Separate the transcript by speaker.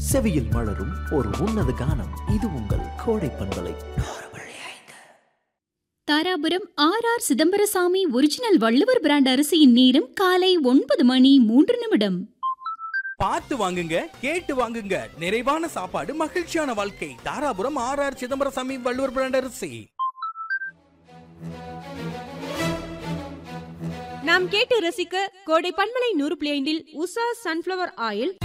Speaker 1: செவியில் மலரும் ஒரு உன்னத கானம். இது உங்கள் கோடை பண்பலை.
Speaker 2: Dharapuram R Chidambarasamy original Valluvar brand அரிசியின் நேரம் காலை 9:03.
Speaker 3: பார்த்து வாங்குங்க, கேட்டு வாங்குங்க. நிறைவான சாப்பாடு, மகிழ்ச்சியான வாழ்க்கை. தாராபுரம் ஆர் சிதம்பரசாமி வள்ளுவர் பிராண்ட் அரிசி.
Speaker 4: நாம் கேட்டு ரசிக்க கோடை பண்பலை 100.5 உஷா சன்ஃபிளவர் ஆயில்.